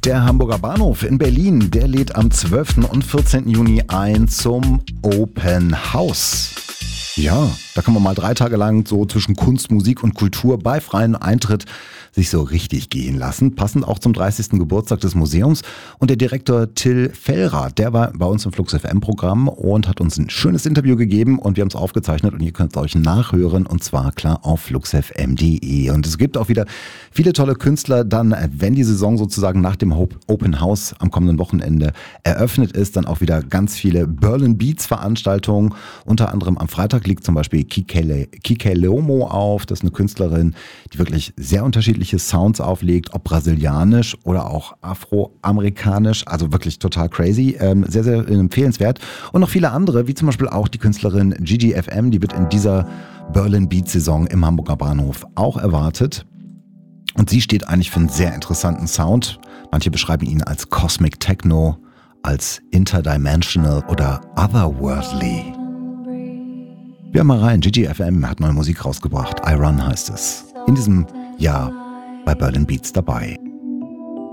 Der Hamburger Bahnhof in Berlin, der lädt am 12. und 14. Juni ein zum Open House. Ja, da kann man mal 3 Tage lang so zwischen Kunst, Musik und Kultur bei freiem Eintritt sich so richtig gehen lassen. Passend auch zum 30. Geburtstag des Museums. Und der Direktor Till Fellrath, der war bei uns im Flux FM Programm und hat uns ein schönes Interview gegeben und wir haben es aufgezeichnet und ihr könnt es euch nachhören und zwar klar auf fluxfm.de. Und es gibt auch wieder viele tolle Künstler dann, wenn die Saison sozusagen nach dem Open House am kommenden Wochenende eröffnet ist, dann auch wieder ganz viele Berlin Beats Veranstaltungen. Unter anderem am Freitag liegt zum Beispiel Kike Lomo auf. Das ist eine Künstlerin, die wirklich sehr unterschiedliche Sounds auflegt, ob brasilianisch oder auch afroamerikanisch, also wirklich total crazy, sehr, sehr empfehlenswert. Und noch viele andere, wie zum Beispiel auch die Künstlerin Gigi FM, die wird in dieser Berlin Beat Saison im Hamburger Bahnhof auch erwartet. Und sie steht eigentlich für einen sehr interessanten Sound. Manche beschreiben ihn als Cosmic Techno, als Interdimensional oder Otherworldly. Wir hören mal rein, Gigi FM hat neue Musik rausgebracht, I Run heißt es. In diesem Jahr bei Berlin Beats dabei.